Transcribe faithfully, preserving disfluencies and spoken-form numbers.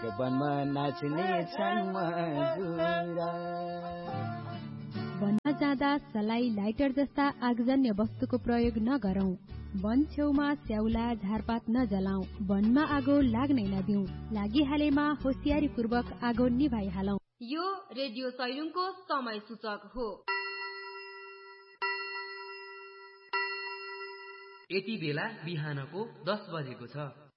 वनमा नाच्ने छन् मजुरा। वनमा जाँदा सलाई, लाइटर जस्ता आगजन्य वस्तुको प्रयोग नगरौं। वन छेउमा स्याउला, झारपात नजलाऊ। वनमा आगो लाग्नै नदिऊ। लागिहालेमा होसियारी पूर्वक आगो निभाइहालौं। यो रेडियो सैलुङको समय सूचक हो। यति बेला बिहानको दस बजेको छ।